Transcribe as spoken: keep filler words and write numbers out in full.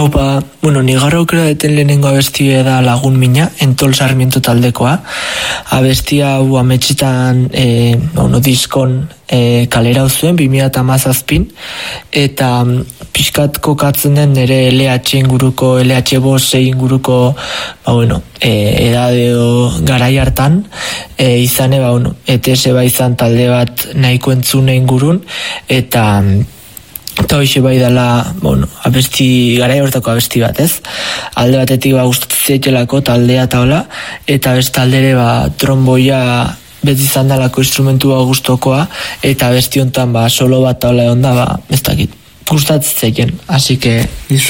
Opa, bueno, ni gaur aukera deten lehenengo abestia da Lagun Mina, Entol Sarmiento taldekoa. Abestia hau ametxetan, e, bueno, diskon e, kalera zuen, bi mila hamazazpin, eta pixkat kokatzen den nire L H inguruko, L H bost inguruko, ba, bueno, e, edadeo garai hartan, e, izane, ba, bueno, E T S ba izan talde bat nahiko entzune ingurun, eta eta hoxe bai dela, bueno, abesti, garai hortako abesti bat, ez? Alde batetik ba gustatzen zaitelako taldea eta hola, eta beste aldere ba tromboia beti izan dalako instrumentua gustokoa, eta abesti hontan ba solo bat hola egon da, ba, ez dakit, gustatzen zaiten, así que disfruta.